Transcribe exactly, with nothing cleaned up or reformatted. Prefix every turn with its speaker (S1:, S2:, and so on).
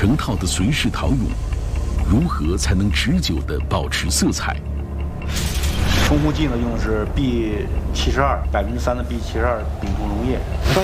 S1: 成套的随式陶俑，如何才能持久地保持色彩？
S2: 冲壶剂呢，用的是 B 七十二，百分之三的 B 七十二丙酮溶液。